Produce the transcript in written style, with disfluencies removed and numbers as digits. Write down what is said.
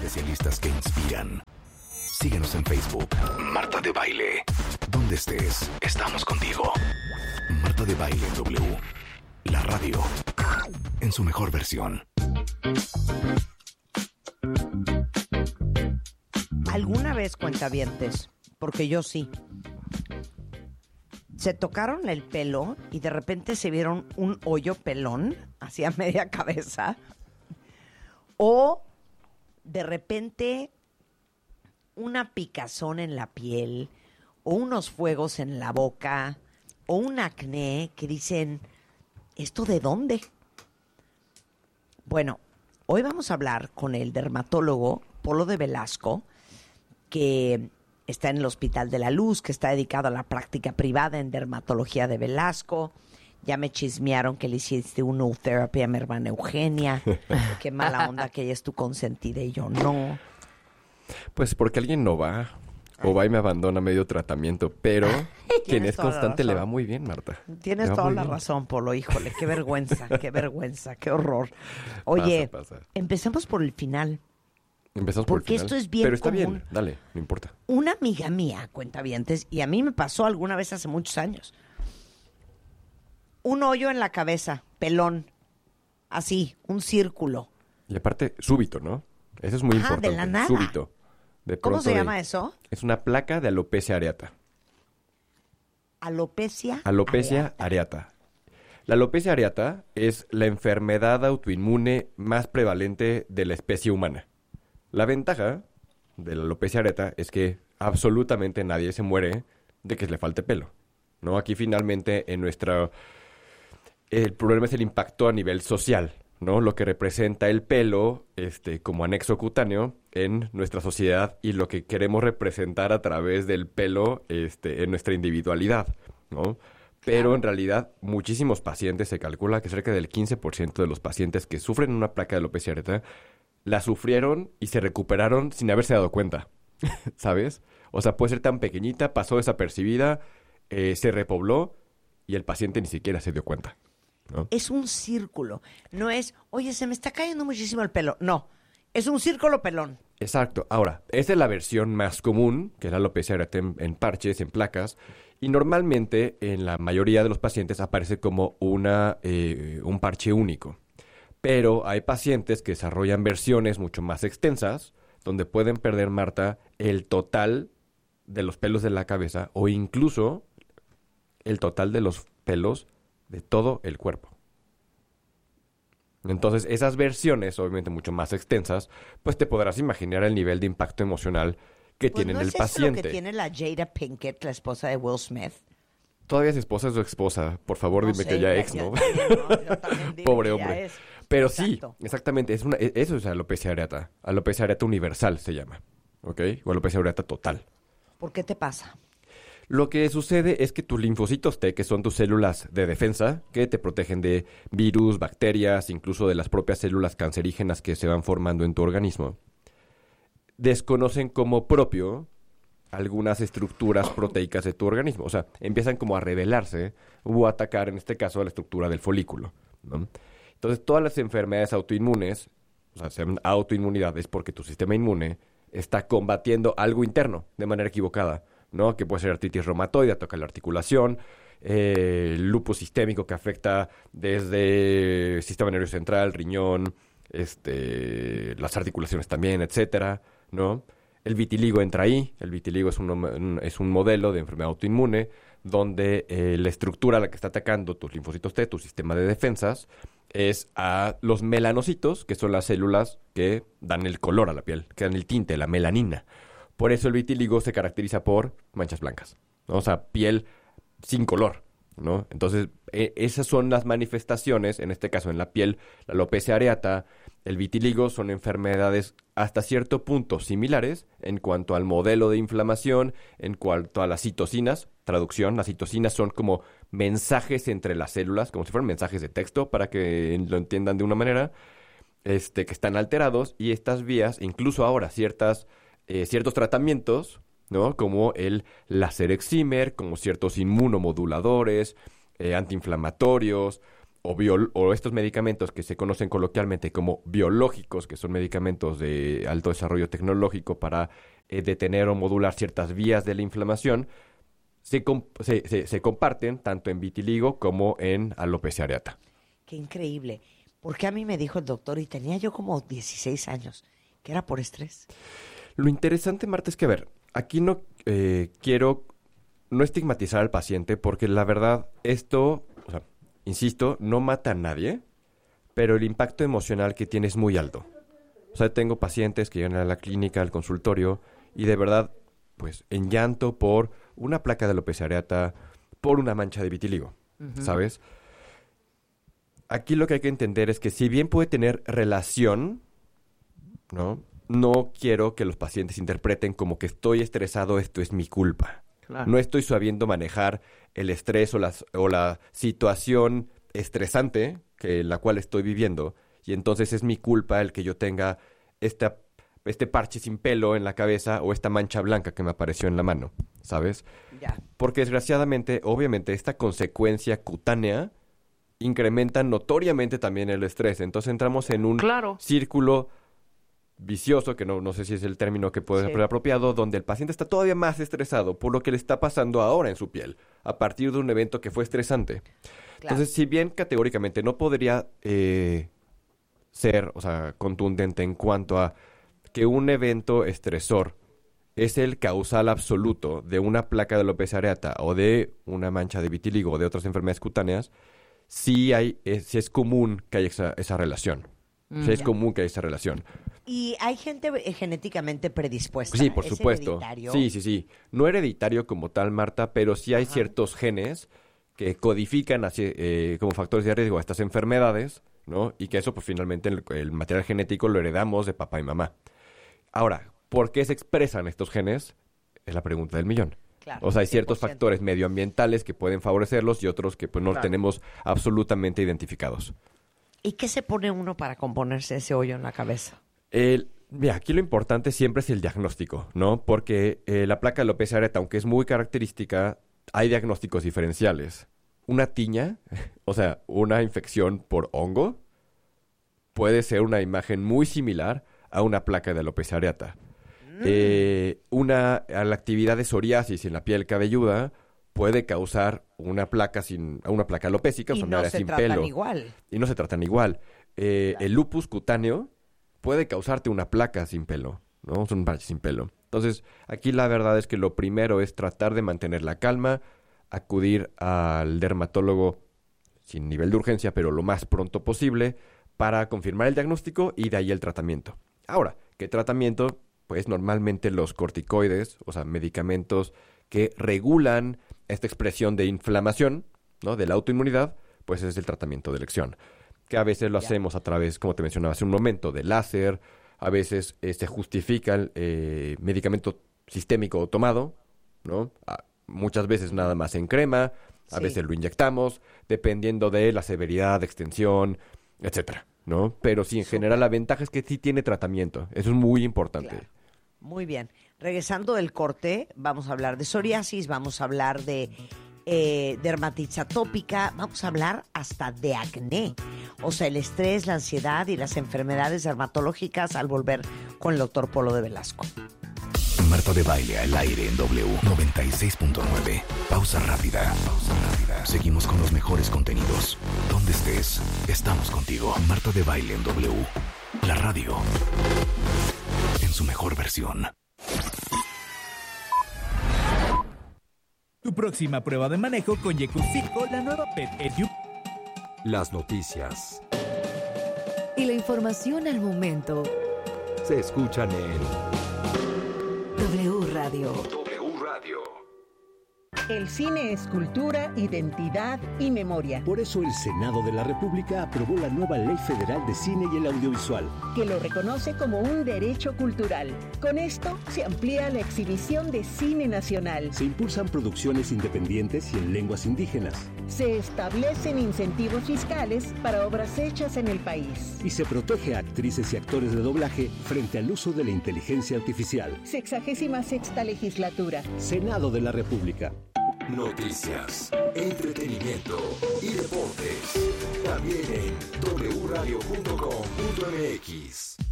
especialistas que inspiran. Síguenos en Facebook, Marta de Baile. Donde estés, estamos contigo. Marta de Baile W. La radio en su mejor versión. ¿Alguna vez, cuentavientes? Porque yo sí. Se tocaron el pelo y de repente se vieron un hoyo pelón hacia media cabeza. O de repente una picazón en la piel, o unos fuegos en la boca, o un acné que dicen, ¿esto de dónde? Bueno, hoy vamos a hablar con el dermatólogo Polo de Velasco, que está en el Hospital de la Luz, que está dedicado a la práctica privada en dermatología de Velasco. Ya me chismearon que le hiciste un nude therapy a mi hermana Eugenia. Qué mala onda que ella es tu consentida y yo no. Pues porque alguien no va, o va y me abandona medio tratamiento, pero quien es constante le va muy bien, Marta. Tienes toda la razón, Polo. Híjole, qué vergüenza, qué horror. Oye, Pasa. Empecemos por el final. Empezamos por el Porque final. esto es bien Pero está común. bien, dale, no importa. Una amiga mía, cuentavientes, y a mí me pasó alguna vez hace muchos años. Un hoyo en la cabeza, pelón, así, un círculo. Y aparte, súbito, ¿no? Eso es muy Ajá, importante. de la nada. Súbito. De ¿Cómo pronto se llama eso? Es una placa de alopecia areata. Alopecia Areata. La alopecia areata es la enfermedad autoinmune más prevalente de la especie humana. La ventaja de la alopecia areata es que absolutamente nadie se muere de que le falte pelo, ¿no? Aquí finalmente el problema es el impacto a nivel social, ¿no? Lo que representa el pelo, como anexo cutáneo en nuestra sociedad y lo que queremos representar a través del pelo, en nuestra individualidad, ¿no? Pero en realidad muchísimos pacientes, se calcula que cerca del 15% de los pacientes que sufren una placa de alopecia areata la sufrieron y se recuperaron sin haberse dado cuenta, ¿sabes? O sea, puede ser tan pequeñita, pasó desapercibida, se repobló y el paciente ni siquiera se dio cuenta, ¿no? Es un círculo. No es, oye, se me está cayendo muchísimo el pelo. No, es un círculo pelón. Exacto. Ahora, esta es la versión más común, que es la alopecia areata en parches, en placas, y normalmente en la mayoría de los pacientes aparece como un parche único. Pero hay pacientes que desarrollan versiones mucho más extensas, donde pueden perder, Marta, el total de los pelos de la cabeza o incluso el total de los pelos de todo el cuerpo. Entonces, esas versiones, obviamente mucho más extensas, pues te podrás imaginar el nivel de impacto emocional que tiene en el paciente. ¿No es lo que tiene la Jada Pinkett, la esposa de Will Smith? Todavía es esposa de su esposa. Por favor, No dime sé, que ya ex, yo ¿no? yo también digo Pobre que ya hombre. es. Pero Exacto. sí, exactamente. Eso es alopecia areata. Alopecia areata universal se llama, ¿ok? O alopecia areata total. ¿Por qué te pasa? Lo que sucede es que tus linfocitos T, que son tus células de defensa, que te protegen de virus, bacterias, incluso de las propias células cancerígenas que se van formando en tu organismo, desconocen como propio algunas estructuras proteicas de tu organismo. O sea, empiezan como a rebelarse o a atacar, en este caso, a la estructura del folículo, ¿no? Entonces, todas las enfermedades autoinmunes, o sea, se llaman autoinmunidad, es porque tu sistema inmune está combatiendo algo interno de manera equivocada, ¿no? Que puede ser artritis reumatoide, ataca la articulación, lupus sistémico que afecta desde el sistema nervioso central, riñón, las articulaciones también, etcétera, ¿no? El vitiligo entra ahí. El vitiligo es un modelo de enfermedad autoinmune donde la estructura a la que está atacando tus linfocitos T, tu sistema de defensas, es a los melanocitos, que son las células que dan el color a la piel, que dan el tinte, la melanina. Por eso el vitiligo se caracteriza por manchas blancas, ¿no? O sea, piel sin color, ¿no? Entonces, esas son las manifestaciones, en este caso en la piel, la alopecia areata, el vitiligo, son enfermedades hasta cierto punto similares en cuanto al modelo de inflamación, en cuanto a las citocinas. Traducción, las citocinas son como mensajes entre las células, como si fueran mensajes de texto, para que lo entiendan de una manera, que están alterados, y estas vías, incluso ahora ciertos tratamientos, ¿no? Como el láser excimer, como ciertos inmunomoduladores, antiinflamatorios, o estos medicamentos que se conocen coloquialmente como biológicos, que son medicamentos de alto desarrollo tecnológico para detener o modular ciertas vías de la inflamación, se comparten tanto en vitiligo como en alopecia areata. Qué increíble. Porque a mí me dijo el doctor, y tenía yo como 16 años, que era por estrés. Lo interesante, Marta, es que, a ver, aquí no quiero no estigmatizar al paciente, porque la verdad, esto, o sea, insisto, no mata a nadie, pero el impacto emocional que tiene es muy alto. O sea, tengo pacientes que llegan a la clínica, al consultorio, y de verdad, pues, en llanto por una placa de alopecia areata, por una mancha de vitiligo, ¿sabes? Aquí lo que hay que entender es que si bien puede tener relación, ¿no? No quiero que los pacientes interpreten como que estoy estresado, esto es mi culpa. Claro. No estoy sabiendo manejar el estrés o la situación estresante la cual estoy viviendo. Y entonces es mi culpa el que yo tenga este parche sin pelo en la cabeza o esta mancha blanca que me apareció en la mano, ¿sabes? Ya. Porque desgraciadamente, obviamente, esta consecuencia cutánea incrementa notoriamente también el estrés. Entonces entramos en un círculo vicioso, que no sé si es el término que puede ser apropiado, donde el paciente está todavía más estresado por lo que le está pasando ahora en su piel, a partir de un evento que fue estresante. Claro. Entonces, si bien categóricamente no podría ser, o sea, contundente en cuanto a que un evento estresor es el causal absoluto de una placa de alopecia areata o de una mancha de vitiligo o de otras enfermedades cutáneas, sí es común que haya esa relación. Sí es común que haya esa relación. ¿Y hay gente genéticamente predispuesta? Sí, por ¿Es supuesto. hereditario? Sí. No hereditario como tal, Marta, pero sí hay ciertos genes que codifican como factores de riesgo a estas enfermedades, ¿no? Y que eso, pues finalmente, el material genético lo heredamos de papá y mamá. Ahora, ¿por qué se expresan estos genes? Es la pregunta del millón. Claro, o sea, hay ciertos 100%. factores medioambientales que pueden favorecerlos y otros que pues no tenemos absolutamente identificados. ¿Y qué se pone uno para componerse ese hoyo en la cabeza? Mira, aquí lo importante siempre es el diagnóstico, ¿no? Porque la placa de alopecia areata, aunque es muy característica, hay diagnósticos diferenciales. Una tiña, o sea, una infección por hongo, puede ser una imagen muy similar a una placa de alopecia areata. La actividad de psoriasis en la piel cabelluda puede causar una placa alopécica, o sea, una área sin pelo. Y no se tratan igual. Y no se tratan igual. El lupus cutáneo puede causarte una placa sin pelo, ¿no? Un parche sin pelo. Entonces, aquí la verdad es que lo primero es tratar de mantener la calma, acudir al dermatólogo sin nivel de urgencia, pero lo más pronto posible, para confirmar el diagnóstico y de ahí el tratamiento. Ahora, ¿qué tratamiento? Pues normalmente los corticoides, o sea, medicamentos que regulan esta expresión de inflamación, ¿no? De la autoinmunidad, pues es el tratamiento de elección. Que a veces lo hacemos a través, como te mencionaba hace un momento, de láser, a veces se justifica el medicamento sistémico tomado, ¿no? Muchas veces nada más en crema, a veces lo inyectamos, dependiendo de la severidad, extensión, etcétera, ¿no? Pero sí, en general la ventaja es que sí tiene tratamiento. Eso es muy importante. Claro. Muy bien. Regresando del corte, vamos a hablar de psoriasis, vamos a hablar de dermatitis atópica, vamos a hablar hasta de acné. O sea, el estrés, la ansiedad y las enfermedades dermatológicas al volver con el doctor Polo de Velasco. Marta de Baile al aire en W 96.9. Pausa rápida. Seguimos con los mejores contenidos. Donde estés, estamos contigo. Marta de Baile en W. La radio. En su mejor versión. Tu próxima prueba de manejo con Yeku 5, la nueva Pet Edu. Las noticias y la información al momento se escuchan en W Radio. W Radio. El cine es cultura, identidad y memoria. Por eso el Senado de la República aprobó la nueva Ley Federal de Cine y el Audiovisual, que lo reconoce como un derecho cultural. Con esto se amplía la exhibición de cine nacional. Se impulsan producciones independientes y en lenguas indígenas. Se establecen incentivos fiscales para obras hechas en el país. Y se protege a actrices y actores de doblaje frente al uso de la inteligencia artificial. 66ª legislatura. Senado de la República. Noticias, entretenimiento y deportes. También en wradio.com.mx.